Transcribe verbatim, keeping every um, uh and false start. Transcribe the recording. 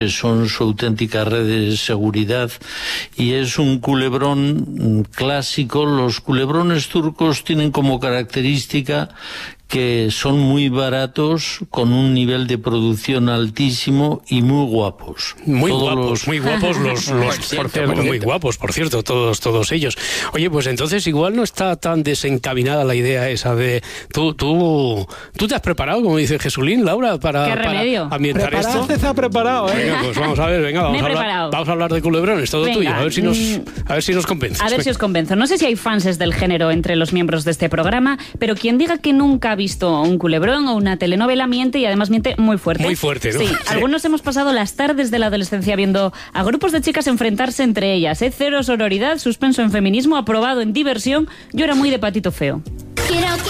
son su auténtica red de seguridad, y es un culebrón clásico. Los culebrones turcos tienen como característica que son muy baratos, con un nivel de producción altísimo y muy guapos. Muy Todos guapos, los... muy guapos los, los por, bueno, muy guapos, por cierto, todos, todos ellos. Oye, pues entonces igual no está tan desencaminada la idea esa de tú, tú, tú te has preparado, como dice Jesulín, Laura, para, ¿Qué remedio? para ambientar Prepararse esto. se ha preparado, ¿eh? Venga, pues vamos a ver, venga, vamos, Me he a hablar, preparado. vamos a hablar de culebrones, todo Venga, tuyo, a ver si nos, mm, a ver si nos convences. A ver si os convenzo. No sé si hay fans del género entre los miembros de este programa, pero quien diga que nunca ha visto un culebrón o una telenovela miente, y además miente muy fuerte. Muy fuerte, ¿no? Sí, Sí. algunos hemos pasado las tardes de la adolescencia viendo a grupos de chicas enfrentarse entre ellas, ¿eh? Cero sororidad, suspenso en feminismo, aprobado en diversión. Yo era muy de Patito Feo. Quiero,